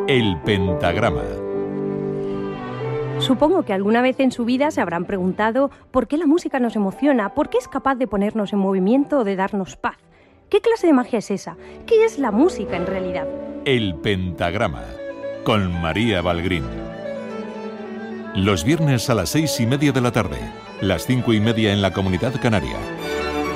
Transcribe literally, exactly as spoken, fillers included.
El pentagrama. Supongo que alguna vez en su vida se habrán preguntado por qué la música nos emociona, por qué es capaz de ponernos en movimiento o de darnos paz. ¿Qué clase de magia es esa? ¿Qué es la música en realidad? El pentagrama, con María Balgrín. Los viernes a las seis y media de la tarde, las cinco y media en la Comunidad Canaria.